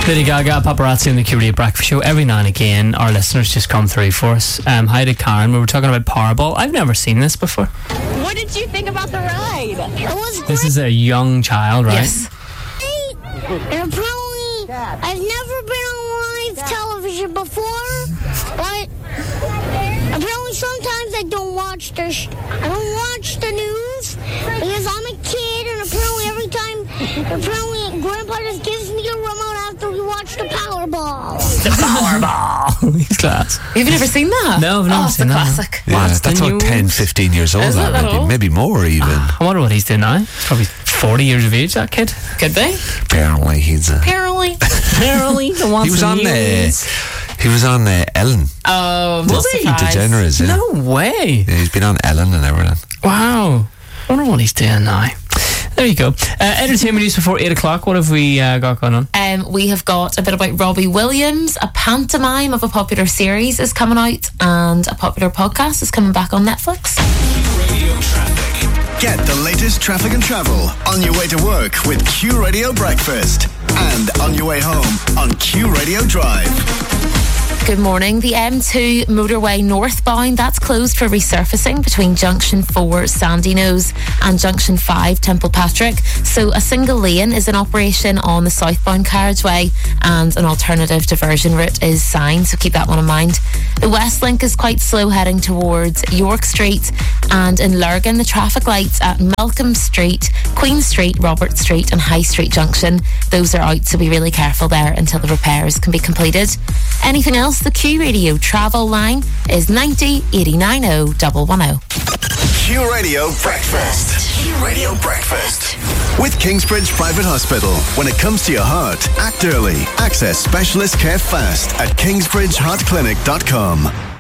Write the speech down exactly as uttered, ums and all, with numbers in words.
Lady Gaga, Paparazzi on the Q Radio Breakfast Show. Every now and again, our listeners just come through for us. Um, hi to Karen. We were talking about Powerball. I've never seen this before. What did you think about the ride? It was This great. is a young child, right? Yes. And apparently, I've never been on live television before, but apparently sometimes I don't watch the sh- I don't watch the news because I'm a kid, and apparently every time, apparently Grandpa just gives me a remote after we watch the Powerball. The Powerball. He's class. You've never seen that? No, I've never oh, seen it's a that. classic. Yeah, What's that's the about news? ten, fifteen years old Is now, it that maybe, old? maybe more even. I wonder what he's doing now. He's probably forty years of age, that kid. Could be. Apparently he's a... Apparently. Apparently, the He was on uh, he was on uh, Ellen Oh, Was he? DeGeneres, yeah. No way. Yeah, he's been on Ellen and everything. Wow. I wonder what he's doing now. There you go. Uh, entertainment news before eight o'clock. What have we uh, got going on? Um, we have got a bit about Robbie Williams. A pantomime of a popular series is coming out, and a popular podcast is coming back on Netflix. Radio traffic. Get the latest traffic and travel on your way to work with Q Radio Breakfast, and on your way home on Q Radio Drive. Good morning. The M two motorway northbound, that's closed for resurfacing between Junction four Sandyknowes and Junction five Temple Patrick. So a single lane is in operation on the southbound carriageway, and an alternative diversion route is signed, so keep that one in mind. The West Link is quite slow heading towards York Street, and in Lurgan the traffic lights at Malcolm Street, Queen Street, Robert Street and High Street Junction, those are out, so be really careful there until the repairs can be completed. Anything else? The Q Radio travel line is ninety eight nine oh one one oh. Q Radio Breakfast. Q Radio Breakfast. With Kingsbridge Private Hospital. When it comes to your heart, act early. Access specialist care fast at kingsbridge heart clinic dot com.